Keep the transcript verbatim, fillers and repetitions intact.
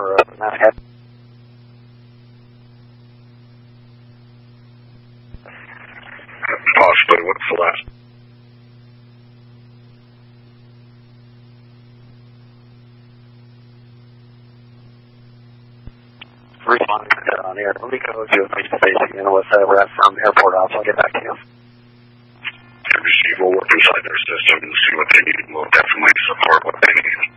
or uh, not have. Possibly. What's the last? Responding to that on air. Let me go to a face-to-face again with uh, rep from Airport Ops. I'll get back to you. Receive will work inside their system and see what they need. We'll definitely support what they need.